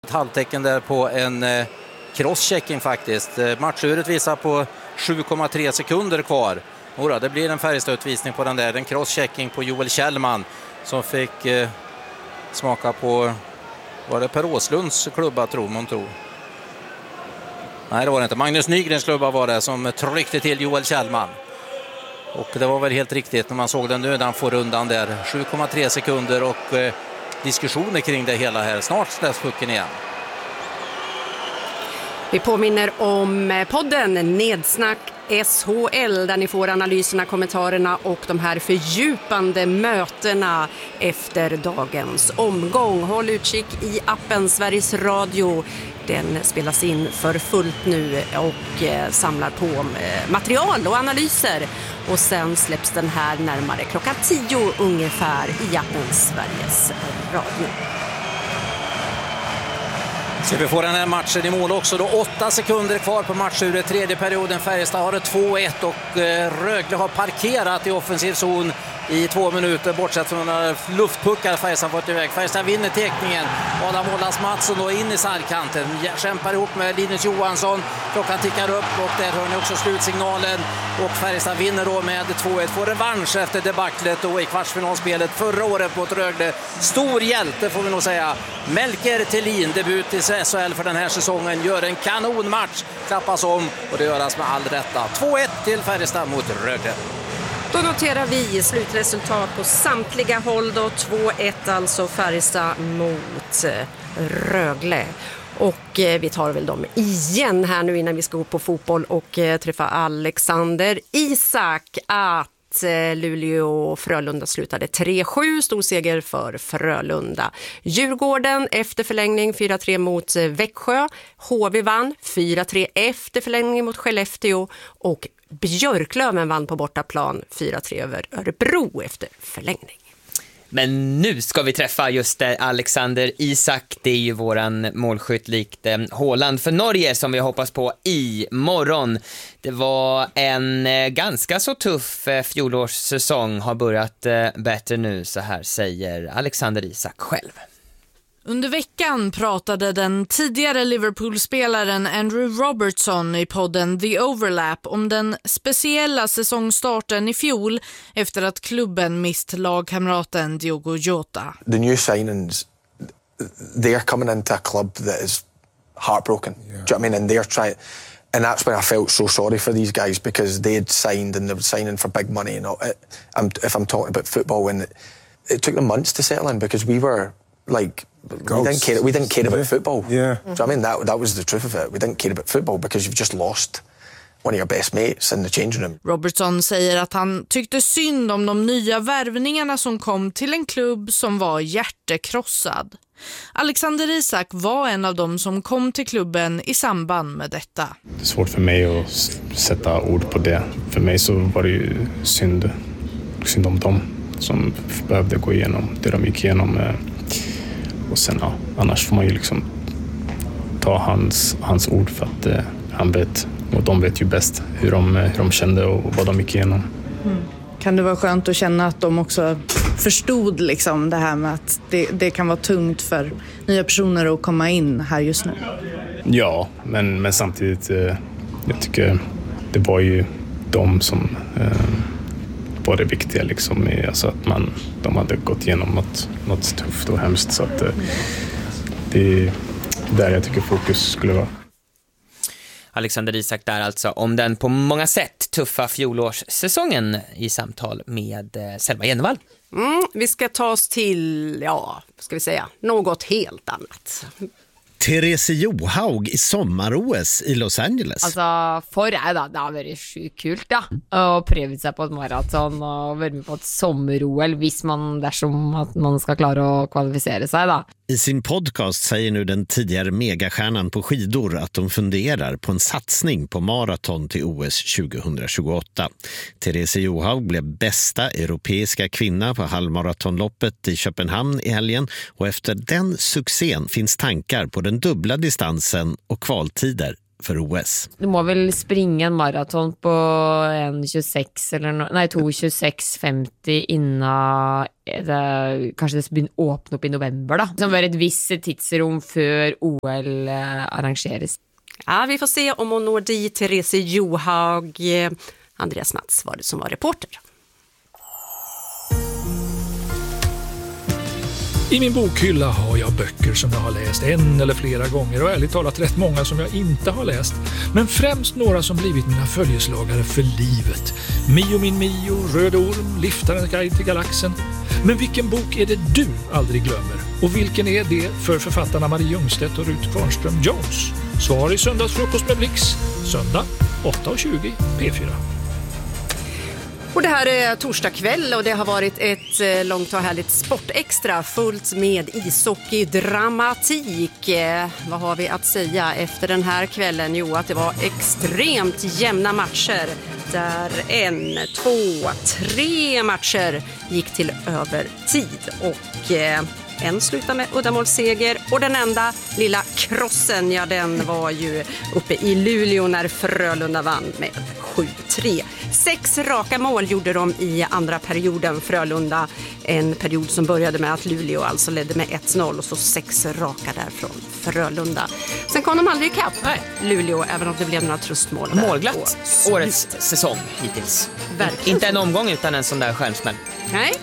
Ett halvtecken där på en crosschecking faktiskt. Matchuret visar på 7,3 sekunder kvar. Ora, det blir en Färjestad-utvisning på den där. En crosschecking på Joel Kjellman som fick smaka på, var det Per Åslunds klubba tror man tror? Nej, det var det inte. Magnus Nygrens klubba var det som tryckte till Joel Kjellman. Och det var väl helt riktigt när man såg den nu när han får rundan där. 7,3 sekunder och diskussioner kring det hela här. Snart släpps pucken igen. Vi påminner om podden Nedsnack SHL där ni får analyserna, kommentarerna och de här fördjupande mötena efter dagens omgång. Håll utkik i appen Sveriges Radio. Den spelas in för fullt nu och samlar på material och analyser. Och sen släpps den här närmare klockan 10 ungefär i appen Sveriges Radio. Så vi får den här matchen i mål också då. 8 sekunder kvar på matchuret. Tredje perioden. Färjestad har det 2-1 och Rögle har parkerat i offensiv zon i 2 minuter. Bortsett från några luftpuckar Färjestad fått iväg. Färjestad vinner tekningen. Adam Ålands Mattsson då in i sargkanten. Kämpar ihop med Linus Johansson. Klockan tickar upp och där hör ni också slutsignalen. Och Färjestad vinner då med 2-1. Får revansch efter debaclet då i kvartsfinalspelet förra året mot Rögle. Stor hjälte får vi nog säga. Melker Thelin, debut i SHL för den här säsongen, gör en kanonmatch. Klappas om och det göras med all rätta. 2-1 till Färjestad mot Rögle. Då noterar vi slutresultat på samtliga håll då. 2-1 alltså Färjestad mot Rögle. Och vi tar väl dem igen här nu innan vi ska gå på fotboll och träffa Alexander Isak att Luleå och Frölunda slutade 3-7, stor seger för Frölunda. Djurgården efter förlängning 4-3 mot Växjö. HV vann 4-3 efter förlängning mot Skellefteå och Björklöven vann på bortaplan 4-3 över Örebro efter förlängning. Men nu ska vi träffa just Alexander Isak. Det är ju våran målskytt likt Haaland för Norge som vi hoppas på i morgon. Det var en ganska så tuff fjolårssäsong, har börjat bättre nu, så här säger Alexander Isak själv. Under veckan pratade den tidigare Liverpool-spelaren Andrew Robertson i podden The Overlap om den speciella säsongstarten i fjol efter att klubben mist lagkamraten Diogo Jota. The new signings, they're coming into a club that is heartbroken. Yeah. Do you know what I mean? And they're trying, and that's when I felt so sorry for these guys because they had signed and they were signing for big money. And if I'm talking about football, and it took them months to settle in because we were like. We didn't care about football. Yeah. So I mean that was the truth of it. We didn't care about football because you've just lost one of your best mates in the changing room. Robertson säger att han tyckte synd om de nya värvningarna som kom till en klubb som var hjärtekrossad. Alexander Isak var en av dem som kom till klubben i samband med detta. Det är svårt för mig att sätta ord på det. För mig så var det ju synd om dem som behövde gå igenom det de gick igenom. Och sen ja, annars får man ju liksom ta hans ord för att han vet och de vet ju bäst hur de kände och vad de gick igenom. Mm. Kan det vara skönt att känna att de också förstod liksom det här med att det kan vara tungt för nya personer att komma in här just nu? Ja, men samtidigt jag tycker det var ju de som var det viktiga liksom, alltså att de hade gått igenom något tufft och hemskt, så att det är där jag tycker fokus skulle vara. Alexander Isak där alltså om den på många sätt tuffa fjolårssäsongen i samtal med Selma Jennevall. Vi ska ta oss till, ska vi säga, något helt annat. Therese Johaug i sommar-OS i Los Angeles. Altså, for jeg da, det har vært sjukt kult da, å prøve seg på et maraton og være med på et sommer-OL dersom at man ska klara å kvalificera sig da. I sin podcast säger nu den tidigare megastjärnan på skidor att de funderar på en satsning på maraton till OS 2028. Therese Johaug blev bästa europeiska kvinna på halvmaratonloppet i Köpenhamn i helgen och efter den succén finns tankar på den dubbla distansen och kvaltider för OS. Du må väl springa en maraton på 1.26 eller 2.26,50 innan kanske det börjar öppna upp i november då. Som var ett visst tidsrum för OL arrangeras. Ja, vi får se om hon når dit. Therese Johaug. Andreas Mats var det som var reporter. I min bokhylla har jag böcker som jag har läst en eller flera gånger och ärligt talat rätt många som jag inte har läst. Men främst några som blivit mina följeslagare för livet. Mio min Mio, Röd orm, Liftarens guide till galaxen. Men vilken bok är det du aldrig glömmer? Och vilken är det för författarna Marie Ljungstedt och Ruth Kvarnström Jones? Svar i Söndagsfrukost med Blix. Söndag 8:20 P4. Och det här är torsdag kväll och det har varit ett långt och härligt sportextra fullt med ishockey-dramatik. Vad har vi att säga efter den här kvällen? Jo, att det var extremt jämna matcher där 1, 2, 3 matcher gick till övertid och en slutade med uddamålsseger och den enda lilla krossen, ja den var ju uppe i Luleå när Frölunda vann med 7-3. 6 raka mål gjorde de i andra perioden, Frölunda. En period som började med att Luleå alltså ledde med 1-0 och så 6 raka där från Frölunda. Sen kom de aldrig ikapp Luleå, även om det blev några tröstmål. Målglatt årets säsong hittills. Verkligen. Inte en omgång utan en sån där stjärnsmäll. Nej.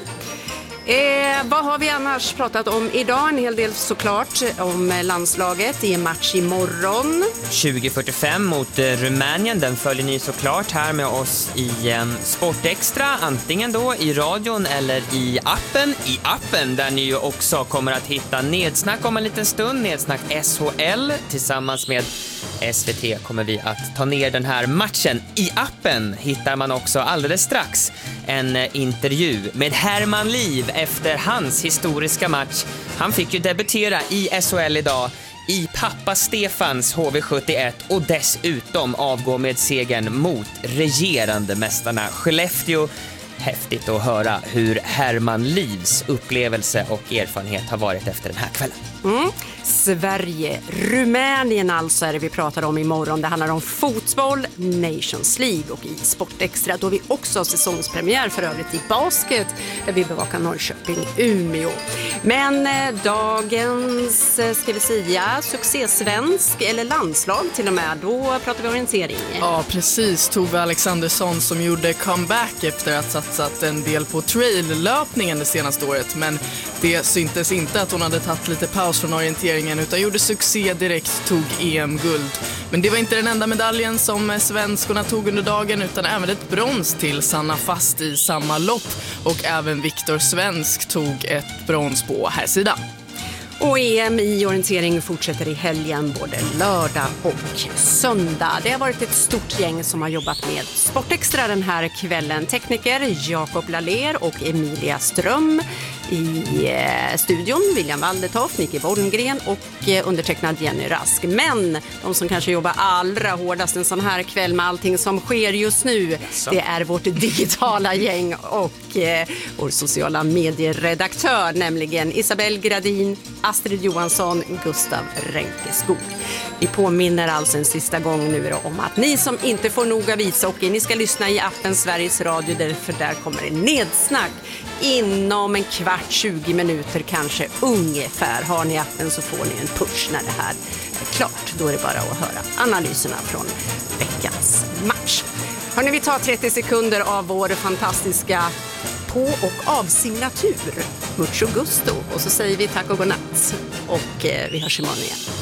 Vad har vi annars pratat om idag? En hel del såklart om landslaget i en match imorgon. 20:45 mot Rumänien, den följer ni såklart här med oss i en Sportextra, antingen då i radion eller i appen. I appen där ni ju också kommer att hitta Nedsnack om en liten stund, Nedsnack SHL. Tillsammans med SVT kommer vi att ta ner den här matchen. I appen hittar man också alldeles strax en intervju med Herman Liv efter hans historiska match. Han fick ju debutera i SHL idag i pappa Stefans HV71 och dessutom avgå med segern mot regerande mästarna Skellefteå. Häftigt att höra hur Herman Livs upplevelse och erfarenhet har varit efter den här kvällen. Sverige, Rumänien alltså är det vi pratar om imorgon. Det handlar om fotboll, Nations League och i Sportextra. Då vi också har säsongspremiär för övrigt i basket där vi bevakar Norrköping, Umeå. Men dagens, ska vi säga, succésvensk eller landslag till och med. Då pratar vi orientering. Ja, precis. Tove Alexandersson som gjorde comeback efter att satsat en del på trail-löpningen det senaste året. Men det syntes inte att hon hade tagit lite paus från orienteringen utan gjorde succé direkt, tog EM-guld. Men det var inte den enda medaljen som svenskorna tog under dagen utan även ett brons till Sanna Fast i samma lopp. Och även Viktor Svensk tog ett brons på här sidan. Och EM i orientering fortsätter i helgen både lördag och söndag. Det har varit ett stort gäng som har jobbat med Sportextra den här kvällen. Tekniker Jakob Laller och Emilia Ström. I studion William Waldetoft, Nicke Wolmgren och undertecknad Jenny Rask. Men de som kanske jobbar allra hårdast en sån här kväll med allting som sker just nu, det är vårt digitala gäng och vår sociala medieredaktör, nämligen Isabel Gradin, Astrid Johansson, Gustav Ränkeskog. Vi påminner alltså en sista gång nu då om att ni som inte får nog av ishockey, ni ska lyssna i appen Sveriges Radio, därför där kommer det nedsnack inom en kvart, 20 minuter kanske ungefär. Har ni appen så får ni en push när det här är klart. Då är det bara att höra analyserna från veckans match. Hörrni, vi tar 30 sekunder av vår fantastiska på- och avsignatur. Mucho gusto. Och så säger vi tack och godnatt. Och vi hörs imorgon igen.